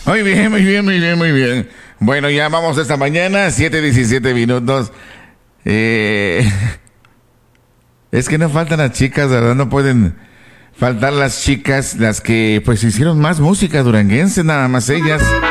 Muy bien, muy bien, muy bien, muy bien. Bueno, ya vamos esta mañana, 7:17. Es que no faltan las chicas, ¿verdad? No pueden faltar las chicas, las que pues hicieron más música duranguense, nada más ellas.